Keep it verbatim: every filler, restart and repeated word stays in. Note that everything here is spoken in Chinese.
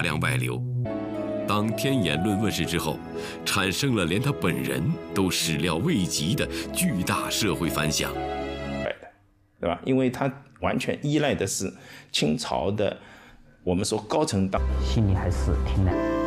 量外流。当天演论问世之后，产生了连他本人都始料未及的巨大社会反响， 对吧？因为他完全依赖的是清朝的，我们说高层党， 心里还是挺难。